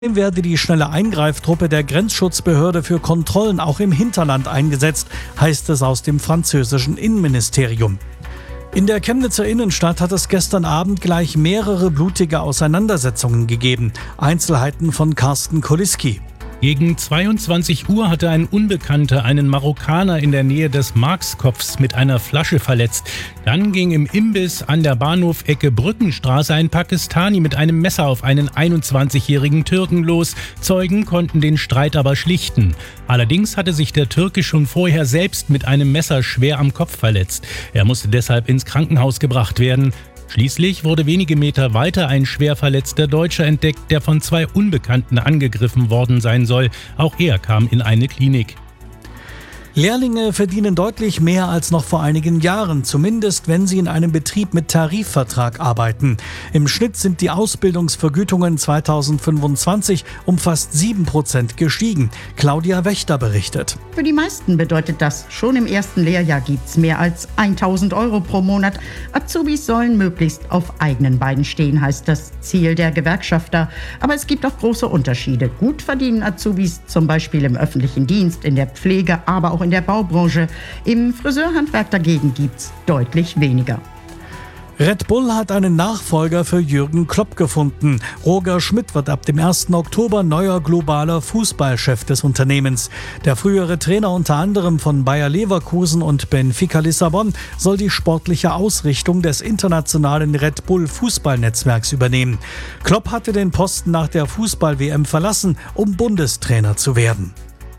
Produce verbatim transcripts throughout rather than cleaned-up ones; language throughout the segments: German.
Werde die schnelle Eingreiftruppe der Grenzschutzbehörde für Kontrollen auch im Hinterland eingesetzt, heißt es aus dem französischen Innenministerium. In der Chemnitzer Innenstadt hat es gestern Abend gleich mehrere blutige Auseinandersetzungen gegeben. Einzelheiten von Carsten Koliski. Gegen zweiundzwanzig Uhr hatte ein Unbekannter einen Marokkaner in der Nähe des Markskopfs mit einer Flasche verletzt. Dann ging im Imbiss an der Bahnhofecke Brückenstraße ein Pakistani mit einem Messer auf einen einundzwanzigjährigen Türken los. Zeugen konnten den Streit aber schlichten. Allerdings hatte sich der Türke schon vorher selbst mit einem Messer schwer am Kopf verletzt. Er musste deshalb ins Krankenhaus gebracht werden. Schließlich wurde wenige Meter weiter ein schwer verletzter Deutscher entdeckt, der von zwei Unbekannten angegriffen worden sein soll. Auch er kam in eine Klinik. Lehrlinge verdienen deutlich mehr als noch vor einigen Jahren, zumindest wenn sie in einem Betrieb mit Tarifvertrag arbeiten. Im Schnitt sind die Ausbildungsvergütungen zweitausendfünfundzwanzig um fast sieben Prozent gestiegen. Claudia Wächter berichtet. Für die meisten bedeutet das, schon im ersten Lehrjahr gibt's mehr als tausend Euro pro Monat. Azubis sollen möglichst auf eigenen Beinen stehen, heißt das Ziel der Gewerkschafter. Aber es gibt auch große Unterschiede. Gut verdienen Azubis zum Beispiel im öffentlichen Dienst, in der Pflege, aber auch in der Baubranche. Im Friseurhandwerk dagegen gibt's deutlich weniger. Red Bull hat einen Nachfolger für Jürgen Klopp gefunden. Roger Schmidt wird ab dem ersten Oktober neuer globaler Fußballchef des Unternehmens. Der frühere Trainer unter anderem von Bayer Leverkusen und Benfica Lissabon soll die sportliche Ausrichtung des internationalen Red Bull Fußballnetzwerks übernehmen. Klopp hatte den Posten nach der Fußball-W M verlassen, um Bundestrainer zu werden.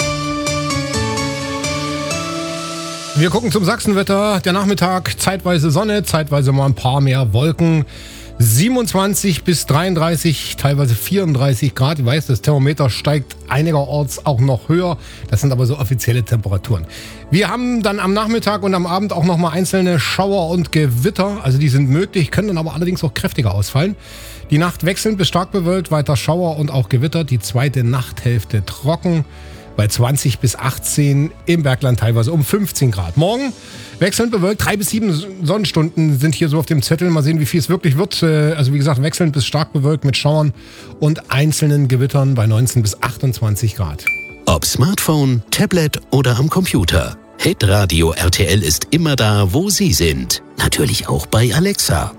Wir gucken zum Sachsenwetter. Der Nachmittag, zeitweise Sonne, zeitweise mal ein paar mehr Wolken. siebenundzwanzig bis dreiunddreißig, teilweise vierunddreißig Grad. Ich weiß, das Thermometer steigt einigerorts auch noch höher. Das sind aber so offizielle Temperaturen. Wir haben dann am Nachmittag und am Abend auch nochmal einzelne Schauer und Gewitter. Also die sind möglich, können dann aber allerdings auch kräftiger ausfallen. Die Nacht wechselnd bis stark bewölkt, weiter Schauer und auch Gewitter. Die zweite Nachthälfte trocken. Bei zwanzig bis achtzehn, im Bergland teilweise um fünfzehn Grad. Morgen wechselnd bewölkt, drei bis sieben Sonnenstunden sind hier so auf dem Zettel. Mal sehen, wie viel es wirklich wird. Also wie gesagt, wechselnd bis stark bewölkt mit Schauern und einzelnen Gewittern bei neunzehn bis achtundzwanzig Grad. Ob Smartphone, Tablet oder am Computer. Hitradio R T L ist immer da, wo Sie sind. Natürlich auch bei Alexa.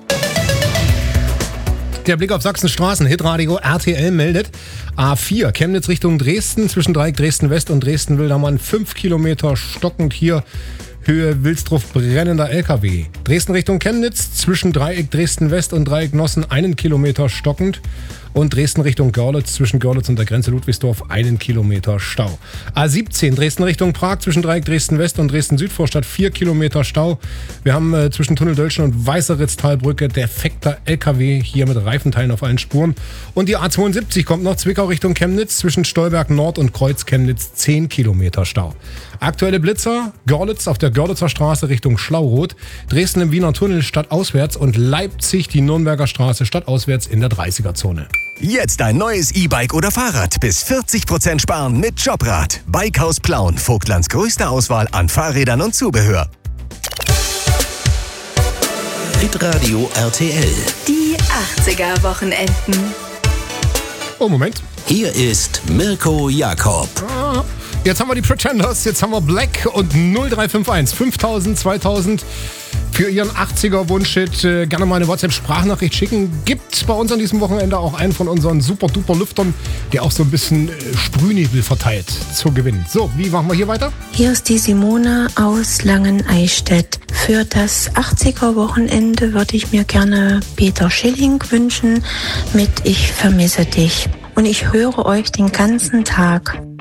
Der Blick auf Sachsens Straßen. Hitradio R T L meldet A vier, Chemnitz Richtung Dresden, zwischen Dreieck Dresden-West und Dresden-Wildermann, fünf Kilometer stockend hier, Höhe Wilsdruff brennender L K W. Dresden Richtung Chemnitz, zwischen Dreieck Dresden-West und Dreieck Nossen, einen Kilometer stockend. Und Dresden Richtung Görlitz, zwischen Görlitz und der Grenze Ludwigsdorf, einen Kilometer Stau. A siebzehn, Dresden Richtung Prag, zwischen Dreieck Dresden-West und Dresden-Südvorstadt, vier Kilometer Stau. Wir haben äh, zwischen Tunnel-Dölschen und Weißeritztalbrücke defekter L K W, hier mit Reifenteilen auf allen Spuren. Und die A zweiundsiebzig kommt noch, Zwickau Richtung Chemnitz, zwischen Stolberg Nord und Kreuz Chemnitz, zehn Kilometer Stau. Aktuelle Blitzer, Görlitz auf der Görlitzer Straße Richtung Schlauroth, Dresden im Wiener Tunnel stadtauswärts und Leipzig die Nürnberger Straße stadtauswärts in der dreißiger-Zone. Jetzt ein neues E-Bike oder Fahrrad. Bis vierzig Prozent sparen mit Jobrad. Bikehaus Plauen. Vogtlands größte Auswahl an Fahrrädern und Zubehör. Hitradio R T L. Die achtziger-Wochenenden. Oh, Moment. Hier ist Mirko Jakob. Ah, jetzt haben wir die Pretenders, jetzt haben wir Black und null drei fünf eins fünftausend, zweitausend für Ihren achtziger-Wunsch-Hit. Äh, gerne mal eine WhatsApp-Sprachnachricht schicken. Gibt bei uns an diesem Wochenende auch einen von unseren super-duper-Lüftern, der auch so ein bisschen äh, Sprühnebel verteilt, zu gewinnen. So, wie machen wir hier weiter? Hier ist die Simone aus Langeneistedt. Für das achtziger-Wochenende würde ich mir gerne Peter Schilling wünschen mit Ich vermisse dich. Und ich höre euch den ganzen Tag.